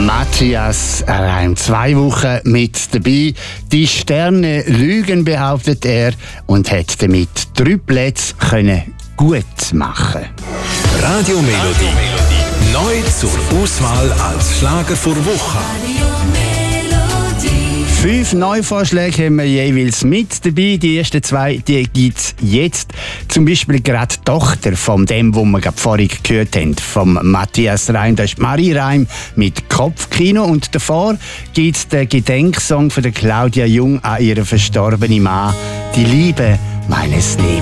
Matthias Reim, 2 Wochen mit dabei. Die Sterne lügen, behauptet er, und hat damit 3 Plätze gut machen. Radio Melodie. Neu zur Auswahl als Schlager vor Woche. 5 Neuvorschläge haben wir jeweils mit dabei. Die ersten 2 gibt es jetzt. Zum Beispiel gerade die Tochter von dem, wo wir gerade vorhin gehört haben, vom Matthias Reim. Das ist Marie Reim mit Kopfkino. Und davor gibt es den Gedenksong von der Claudia Jung an ihren verstorbenen Mann, die Liebe meines Lebens.